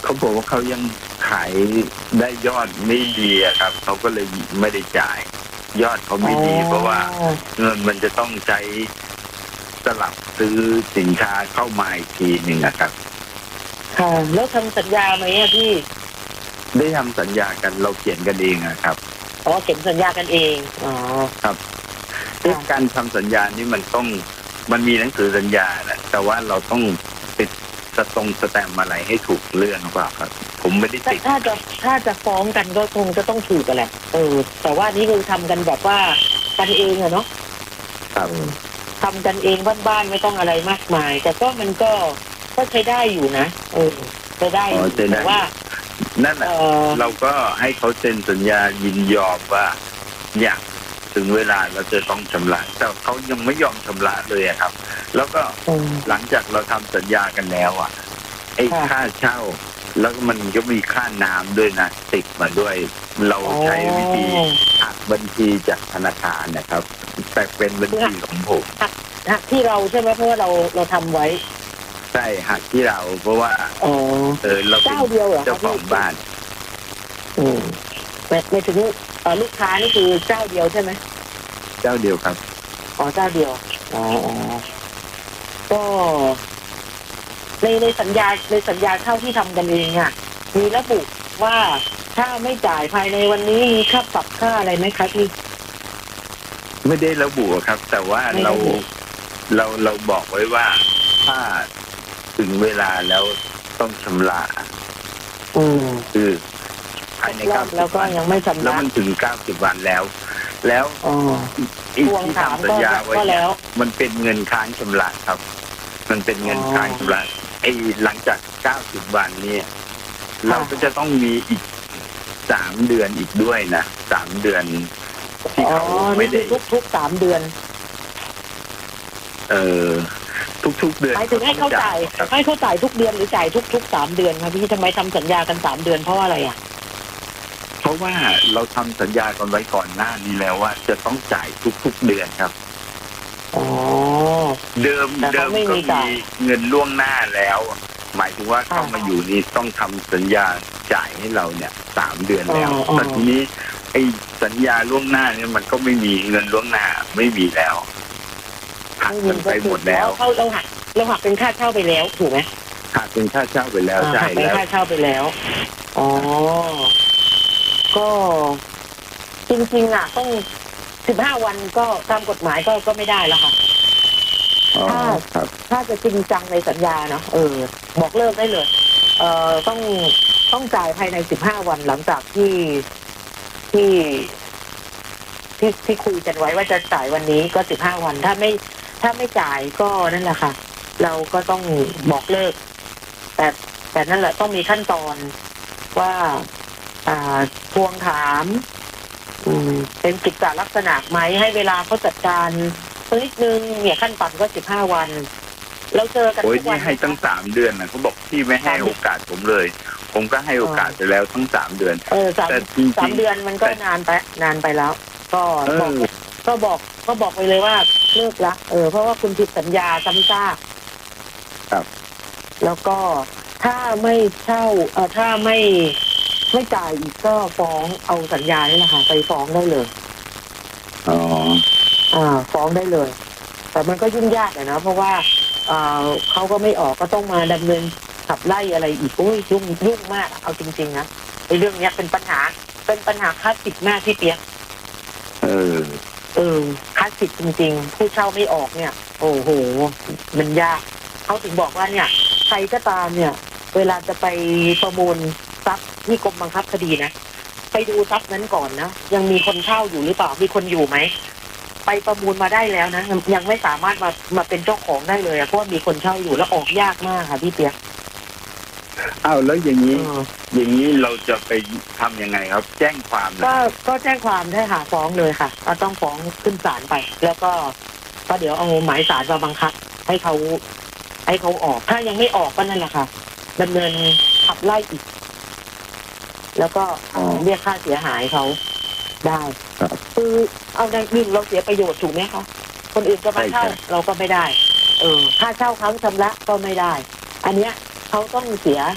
เขาบอกว่าเขายังขายได้ยอดไม่ดีอะครับเขาก็เลยไม่ได้จ่ายยอดเขาไม่ดีเพราะว่าเงินมันจะต้องใช้สลับซื้อสินค้าเข้ามาอีกทีหนึ่งนะครับค่ะแล้วทำสัญญาไหมอะพี่ได้ทำสัญญากันเราเขียนกันเองอะครับอ๋อเขียนสัญญากันเองอ๋อครับการทำสัญญานี้มันมีหนังสือสัญญาแหละแต่ว่าเราต้องติดสแตมป์อะไรให้ถูกเรื่องหรือเปล่าครับผมไม่ได้ติดถ้าจะฟ้องกันก็คงจะต้องถูกกันแหละแต่ว่านี่คือทำกันแบบว่ากันเองอะเนาะครับทำกันเองบ้านๆไม่ต้องอะไรมากมายแต่ก็มันก็ใช้ได้อยู่นะจะได้แต่ว่านั่นแหละเราก็ให้เขาเซ็นสัญญายินยอมว่าอยากถึงเวลาเราจะต้องชำระแต่เขายังไม่ยอมชำระเลยครับแล้วก็หลังจากเราทำสัญญากันแล้วไอ้ค่าเช่าแล้วมันก็มีค่าน้ำด้วยนะติดมาด้วยเราใช้วิธีหักบัญชีจากธนาคารนะครับแต่เป็นบัญชีของผมหักที่เราใช่ไหมเพราะว่าเราทำไว้ใช่หักที่เราเพราะว่าเราเป็นเจ้าของบ้านไม่ถึงลูกค้านี่คือเจ้าเดียวใช่ไหมเจ้าเดียวครับเจ้าเดียวก็ในสัญญาเช่าที่ทำกันเองอ่ะมีระบุว่าถ้าไม่จ่ายภายในวันนี้มีค่าปรับค่าอะไรไหมคะพี่ไม่ได้ระบุครับแต่ว่าเราบอกไว้ว่าถ้าถึงเวลาแล้วต้องชำระคือภายในแล้วก็ยังไม่ชำระแล้วมันถึง90 วันแล้วอีกที่ทำสัญญาไว้แล้วมันเป็นเงินค้างชำระครับมันเป็นเงินค้างชำระหลังจาก90 วันนี้เราก็จะต้องมีอีก3 เดือนอีกด้วยนะ3 เดือนที่เขาไม่ได้ทุก3 เดือนทุกเดือนหมายถึงให้เขาจ่ายทุกเดือนหรือจ่ายทุก3 เดือนครับพี่ทำไมทำสัญญากัน3 เดือนเพราะอะไรเพราะว่าเราทำสัญญากันไว้ก่อนหน้านี้แล้วว่าจะต้องจ่ายทุกเดือนครับเดิมก็มีเงินล่วงหน้าแล้วหมายถึงว่าเข้ามาอยู่นี่ต้องทำสัญญาจ่ายให้เราเนี่ย3 เดือนแล้วตอนนี้สัญญาล่วงหน้าเนี่ยมันก็ไม่มีเงินล่วงหน้าไม่มีแล้วหักมันไปหมดแล้วเราหักเป็นค่าเช่าไปแล้วถูกไหมหักเป็นค่าเช่าไปแล้วใช่แล้วเป็นค่าเช่าไปแล้วก็จริงๆต้อง15 วันก็ตามกฎหมายก็ไม่ได้แล้วค่ะถ้าจะจริงจังในสัญญาเนาะบอกเลิกได้เลยต้องจ่ายภายใน15 วันหลังจากที่คุยกันไว้ว่าจะจ่ายวันนี้ก็15 วันถ้าไม่จ่ายก็นั่นแหละค่ะเราก็ต้องบอกเลิกแต่นั่นแหละต้องมีขั้นตอนว่าทวงถามเป็นกิจจลักษณะไหมให้เวลาเขาจัดการนิดนึงเนี่ยขั้นต่ำก็15 วันเราเจอกันทุกวันให้ตั้ง3 เดือนนะเขาบอกที่ไม่ให้โอกาสผมเลยผมก็ให้โอกาสไปแล้วทั้ง3 เดือนแต่3 เดือนมันก็นานไปแล้วก็บอกไปเลยว่าเลิกละเพราะว่าคุณผิดสัญญาซ้ำซากครับแล้วก็ถ้าไม่เช่าถ้าไม่จ่ายอีกก็ฟ้องเอาสัญญานี่แหละค่ะไปฟ้องได้เลยฟ้องได้เลยแต่มันก็ยุ่งยากนะเพราะว่าเขาก็ไม่ออกก็ต้องมาดำเนินขับไล่อะไรอีกยุ่งมากเอาจริงๆนะในเรื่องนี้เป็นปัญหาคลาสสิกมากที่เปียกคลาสสิกจริงๆผู้เช่าไม่ออกเนี่ยโอ้โหมันยากเขาถึงบอกว่าเนี่ยใครก็ตามเนี่ยเวลาจะไปประมูลทรัพย์ที่กรมบังคับคดีนะไปดูทรัพย์นั้นก่อนนะยังมีคนเช่าอยู่หรือเปล่ามีคนอยู่ไหมไปประมูลมาได้แล้วนะยังไม่สามารถมาเป็นเจ้าของได้เลยเพราะว่ามีคนเช่าอยู่แล้วออกยากมากค่ะพี่เปียกแล้วอย่างนี้เราจะไปทำยังไงครับแจ้งความก็แจ้งความได้ค่ะฟ้องเลยค่ะก็ต้องฟ้องขึ้นศาลไปแล้วก็เดี๋ยวเอาหมายศาลมาบังคับให้เขาออกถ้ายังไม่ออกก็นั่นแหละค่ะดำเนินขับไล่อีกแล้วก็เรียกค่าเสียหายเขาได้คือเอาในหนึ่งเราเสียประโยชน์ถูกไหมคะคนอื่นก็มาเช่าเราก็ไม่ได้ค่าเช่าครั้งชำระก็ไม่ได้อันเนี้ยเขาต้องเสีย